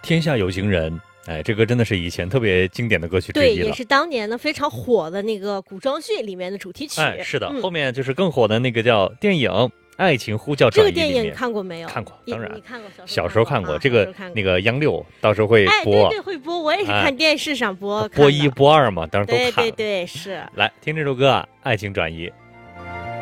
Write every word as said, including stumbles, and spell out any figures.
天下有情人。哎，这歌真的是以前特别经典的歌曲之对， 一了。 也是当年呢非常火的那个古装剧里面的主题曲。 哎，是的， 嗯、 后面就是更火的那个叫电影《爱情呼叫转移》里面。 这个电影看过没有？ 看过，当然。 你看过小小时候看过， 啊、 这个那个央六到时候会播。 哎，对对，会播，我也是看电视上播。 播一播二嘛，当时都看了。 对对对，是。 来听这首歌啊，《爱情转移》。